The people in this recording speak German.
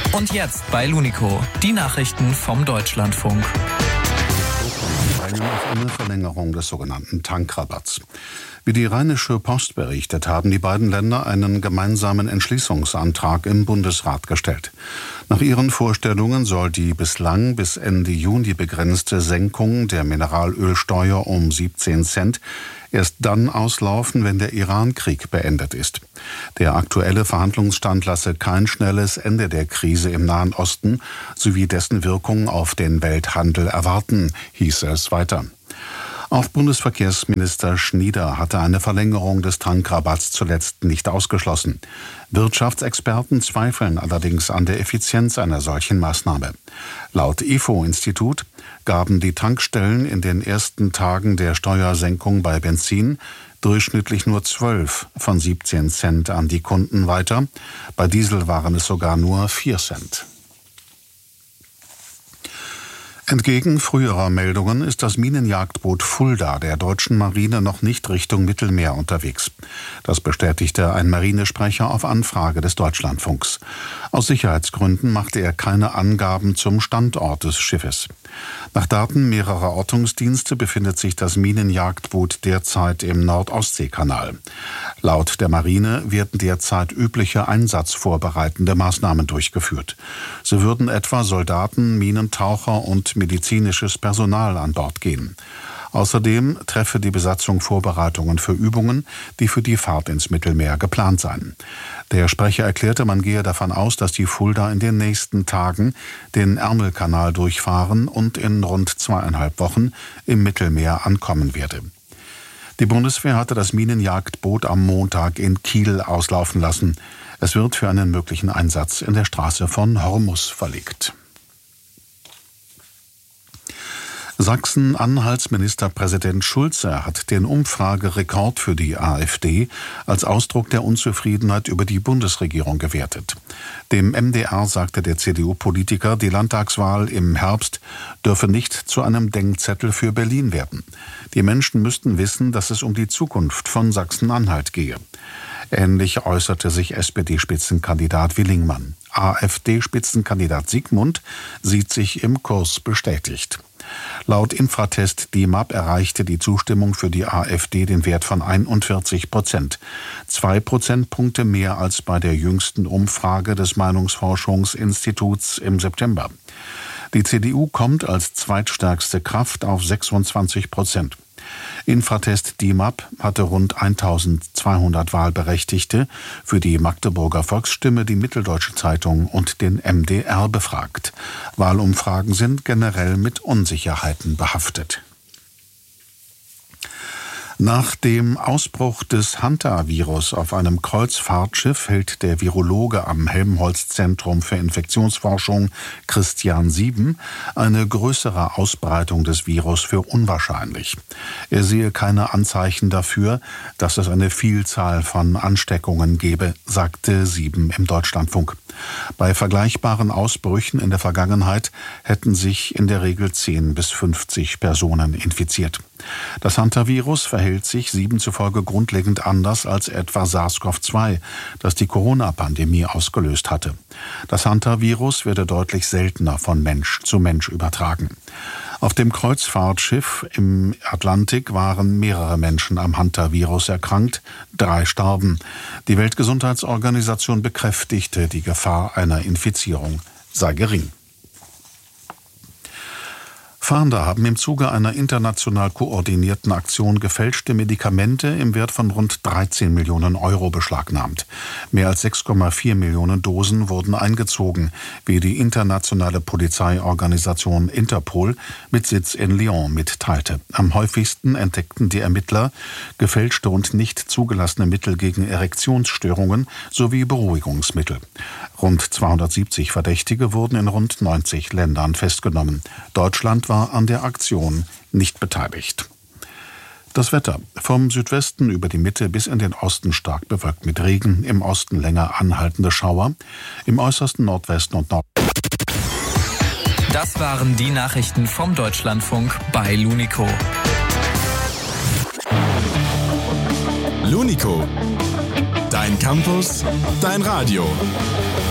Und jetzt bei Lunico, die Nachrichten vom Deutschlandfunk. Auf eine Verlängerung des sogenannten Tankrabatts. Wie die Rheinische Post berichtet, haben die beiden Länder einen gemeinsamen Entschließungsantrag im Bundesrat gestellt. Nach ihren Vorstellungen soll die bislang bis Ende Juni begrenzte Senkung der Mineralölsteuer um 17 Cent erst dann auslaufen, wenn der Iran-Krieg beendet ist. Der aktuelle Verhandlungsstand lasse kein schnelles Ende der Krise im Nahen Osten sowie dessen Wirkung auf den Welthandel erwarten, hieß es weiter. Auch Bundesverkehrsminister Schnieder hatte eine Verlängerung des Tankrabatts zuletzt nicht ausgeschlossen. Wirtschaftsexperten zweifeln allerdings an der Effizienz einer solchen Maßnahme. Laut IFO-Institut gaben die Tankstellen in den ersten Tagen der Steuersenkung bei Benzin durchschnittlich nur 12 von 17 Cent an die Kunden weiter. Bei Diesel waren es sogar nur 4 Cent. Entgegen früherer Meldungen ist das Minenjagdboot Fulda der deutschen Marine noch nicht Richtung Mittelmeer unterwegs. Das bestätigte ein Marinesprecher auf Anfrage des Deutschlandfunks. Aus Sicherheitsgründen machte er keine Angaben zum Standort des Schiffes. Nach Daten mehrerer Ortungsdienste befindet sich das Minenjagdboot derzeit im Nordostseekanal. Laut der Marine werden derzeit übliche einsatzvorbereitende Maßnahmen durchgeführt. So würden etwa Soldaten, Minentaucher und medizinisches Personal an Bord gehen. Außerdem treffe die Besatzung Vorbereitungen für Übungen, die für die Fahrt ins Mittelmeer geplant seien. Der Sprecher erklärte, man gehe davon aus, dass die Fulda in den nächsten Tagen den Ärmelkanal durchfahren und in rund 2,5 Wochen im Mittelmeer ankommen werde. Die Bundeswehr hatte das Minenjagdboot am Montag in Kiel auslaufen lassen. Es wird für einen möglichen Einsatz in der Straße von Hormus verlegt. Sachsen-Anhalts Ministerpräsident Schulze hat den Umfragerekord für die AfD als Ausdruck der Unzufriedenheit über die Bundesregierung gewertet. Dem MDR sagte der CDU-Politiker, die Landtagswahl im Herbst dürfe nicht zu einem Denkzettel für Berlin werden. Die Menschen müssten wissen, dass es um die Zukunft von Sachsen-Anhalt gehe. Ähnlich äußerte sich SPD-Spitzenkandidat Willingmann. AfD-Spitzenkandidat Siegmund sieht sich im Kurs bestätigt. Laut Infratest DIMAP erreichte die Zustimmung für die AfD den Wert von 41%. 2 Prozentpunkte mehr als bei der jüngsten Umfrage des Meinungsforschungsinstituts im September. Die CDU kommt als zweitstärkste Kraft auf 26%. Infratest DIMAP hatte rund 1200 Wahlberechtigte für die Magdeburger Volksstimme, die Mitteldeutsche Zeitung und den MDR befragt. Wahlumfragen sind generell mit Unsicherheiten behaftet. Nach dem Ausbruch des Hantavirus auf einem Kreuzfahrtschiff hält der Virologe am Helmholtz-Zentrum für Infektionsforschung Christian Sieben eine größere Ausbreitung des Virus für unwahrscheinlich. Er sehe keine Anzeichen dafür, dass es eine Vielzahl von Ansteckungen gebe, sagte Sieben im Deutschlandfunk. Bei vergleichbaren Ausbrüchen in der Vergangenheit hätten sich in der Regel 10 bis 50 Personen infiziert. Das Hantavirus verhält sich Sieben zufolge grundlegend anders als etwa SARS-CoV-2, das die Corona-Pandemie ausgelöst hatte. Das Hantavirus werde deutlich seltener von Mensch zu Mensch übertragen. Auf dem Kreuzfahrtschiff im Atlantik waren mehrere Menschen am Hantavirus erkrankt, 3 starben. Die Weltgesundheitsorganisation bekräftigte, die Gefahr einer Infizierung sei gering. Fahnder haben im Zuge einer international koordinierten Aktion gefälschte Medikamente im Wert von rund 13 Millionen Euro beschlagnahmt. Mehr als 6,4 Millionen Dosen wurden eingezogen, wie die internationale Polizeiorganisation Interpol mit Sitz in Lyon mitteilte. Am häufigsten entdeckten die Ermittler gefälschte und nicht zugelassene Mittel gegen Erektionsstörungen sowie Beruhigungsmittel. Rund 270 Verdächtige wurden in rund 90 Ländern festgenommen. Deutschland war an der Aktion nicht beteiligt. Das Wetter. Vom Südwesten über die Mitte bis in den Osten stark bewölkt mit Regen, im Osten länger anhaltende Schauer, im äußersten Nordwesten und Das waren die Nachrichten vom Deutschlandfunk bei Lunico. Lunico. Dein Campus, dein Radio.